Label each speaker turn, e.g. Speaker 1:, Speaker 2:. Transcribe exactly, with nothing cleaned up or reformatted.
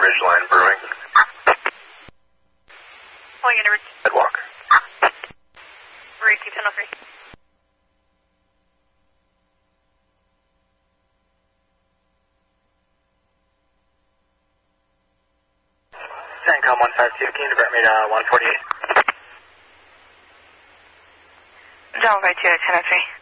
Speaker 1: Ridgeline Brewing.
Speaker 2: Pulling into Ridge.
Speaker 1: Headwalk.
Speaker 2: Route two ten oh three.
Speaker 1: CENTCOM one five two, can you divert me to one forty-eight?
Speaker 2: John five two, ten oh three.